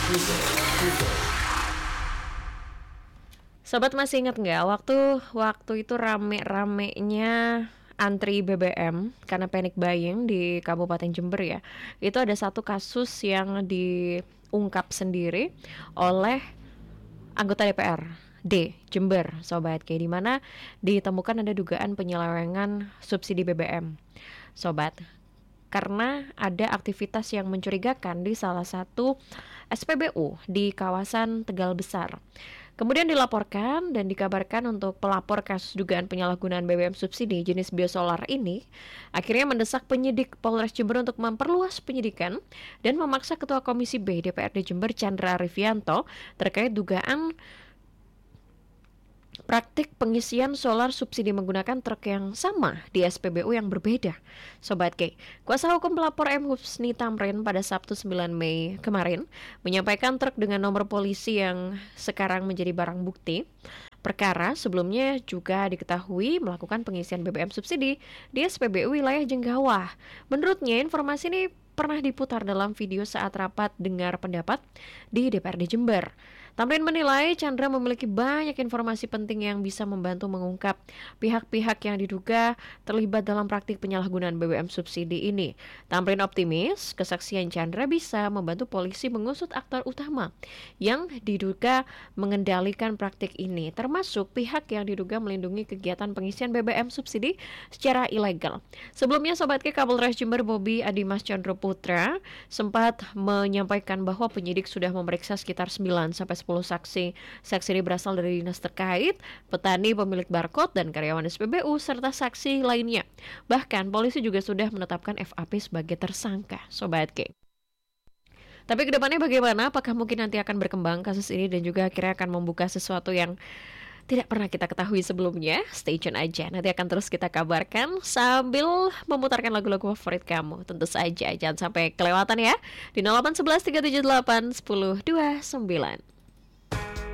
Sobat masih ingat nggak waktu itu rame-ramenya antri BBM karena panic buying di Kabupaten Jember ya. Itu ada satu kasus yang diungkap sendiri oleh anggota DPR D Jember, Sobat, kayak di mana ditemukan ada dugaan penyelewengan subsidi BBM. Sobat, karena ada aktivitas yang mencurigakan di salah satu SPBU di kawasan Tegal Besar. Kemudian dilaporkan dan dikabarkan untuk pelapor kasus dugaan penyalahgunaan BBM subsidi jenis biosolar ini akhirnya mendesak penyidik Polres Jember untuk memperluas penyidikan dan memaksa Ketua Komisi B DPRD Jember Chandra Arifianto terkait dugaan praktik pengisian solar subsidi menggunakan truk yang sama di SPBU yang berbeda. Sobat K, kuasa hukum pelapor M. Husni Tamrin pada Sabtu 9 Mei kemarin menyampaikan truk dengan nomor polisi yang sekarang menjadi barang bukti perkara sebelumnya juga diketahui melakukan pengisian BBM subsidi di SPBU wilayah Jenggawah. Menurutnya informasi ini pernah diputar dalam video saat rapat dengar pendapat di DPRD Jember. Tamrin menilai Chandra memiliki banyak informasi penting yang bisa membantu mengungkap pihak-pihak yang diduga terlibat dalam praktik penyalahgunaan BBM subsidi ini. Tamrin optimis kesaksian Chandra bisa membantu polisi mengusut aktor utama yang diduga mengendalikan praktik ini, termasuk pihak yang diduga melindungi kegiatan pengisian BBM subsidi secara ilegal. Sebelumnya Sobat Kapolres Jember Bobi Adimas Chandra Putra sempat menyampaikan bahwa penyidik sudah memeriksa sekitar 9-10 saksi. Saksi ini berasal dari dinas terkait, petani, pemilik barcode, dan karyawan SPBU, serta saksi lainnya. Bahkan polisi juga sudah menetapkan FAP sebagai tersangka, Sobat K. Tapi kedepannya bagaimana? Apakah mungkin nanti akan berkembang kasus ini dan juga akhirnya akan membuka sesuatu yang tidak pernah kita ketahui sebelumnya? Stay tune aja, nanti akan terus kita kabarkan sambil memutarkan lagu-lagu favorit kamu. Tentu saja, jangan sampai kelewatan ya. Di 0811 378 1029.